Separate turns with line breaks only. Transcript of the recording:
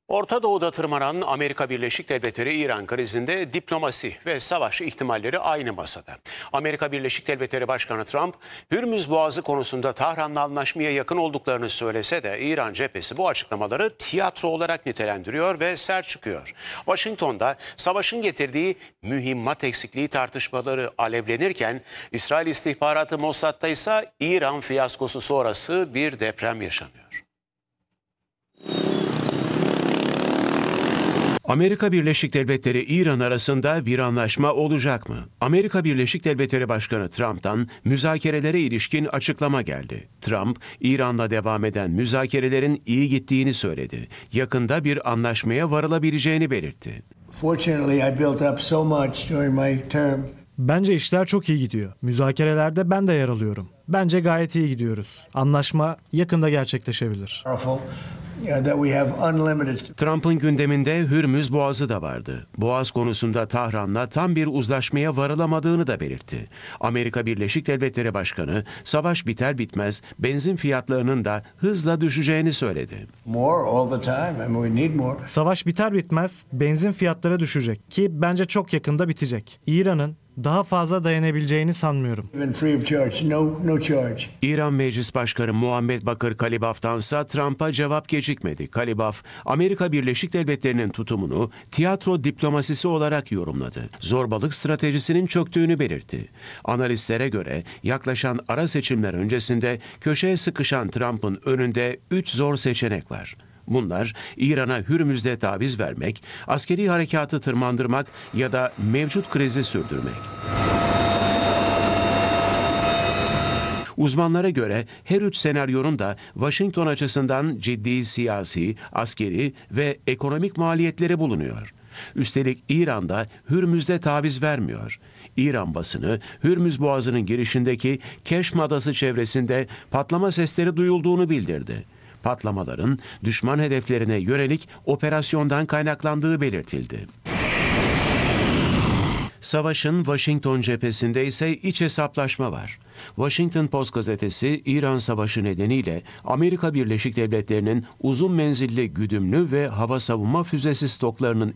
Orta Doğu'da tırmanan Amerika Birleşik Devletleri İran krizinde diplomasi ve savaş ihtimalleri aynı masada. Amerika Birleşik Devletleri Başkanı Trump, Hürmüz Boğazı konusunda Tahran'la anlaşmaya yakın olduklarını söylese de İran cephesi bu açıklamaları tiyatro olarak nitelendiriyor ve sert çıkıyor. Washington'da savaşın getirdiği mühimmat eksikliği tartışmaları alevlenirken, İsrail istihbaratı Mossad'da ise İran fiyaskosu sonrası bir deprem yaşanıyor. Amerika Birleşik Devletleri İran arasında bir anlaşma olacak mı? Amerika Birleşik Devletleri Başkanı Trump'tan müzakerelere ilişkin açıklama geldi. Trump, İran'la devam eden müzakerelerin iyi gittiğini söyledi. Yakında bir anlaşmaya varılabileceğini belirtti.
Fortunately, I built up so much during my term.
Bence işler çok iyi gidiyor. Müzakerelerde ben de yer alıyorum. Bence gayet iyi gidiyoruz. Anlaşma yakında gerçekleşebilir.
That we have unlimited.
Trump'ın gündeminde Hürmüz Boğazı da vardı. Boğaz konusunda Tahran'la tam bir uzlaşmaya varılamadığını da belirtti. Amerika Birleşik Devletleri Başkanı, savaş biter bitmez benzin fiyatlarının da hızla düşeceğini söyledi.
More all the time. I mean, we need more.
Savaş biter bitmez benzin fiyatları düşecek ki bence çok yakında bitecek. İran'ın daha fazla dayanabileceğini sanmıyorum.
Even free of charge. No charge.
İran Meclis Başkanı Muhammed Bakır Kalibaf'tansa Trump'a cevap gecikmedi. Kalibaf, Amerika Birleşik Devletleri'nin tutumunu tiyatro diplomasisi olarak yorumladı. Zorbalık stratejisinin çöktüğünü belirtti. Analistlere göre yaklaşan ara seçimler öncesinde köşeye sıkışan Trump'ın önünde 3 zor seçenek var. Bunlar İran'a Hürmüz'de taviz vermek, askeri harekatı tırmandırmak ya da mevcut krizi sürdürmek. Uzmanlara göre her üç senaryonun da Washington açısından ciddi siyasi, askeri ve ekonomik maliyetleri bulunuyor. Üstelik İran da Hürmüz'de taviz vermiyor. İran basını Hürmüz Boğazı'nın girişindeki Keşm Adası çevresinde patlama sesleri duyulduğunu bildirdi. Patlamaların düşman hedeflerine yönelik operasyondan kaynaklandığı belirtildi. Savaşın Washington cephesinde ise iç hesaplaşma var. Washington Post gazetesi İran Savaşı nedeniyle Amerika Birleşik Devletleri'nin uzun menzilli güdümlü ve hava savunma füzesi stoklarının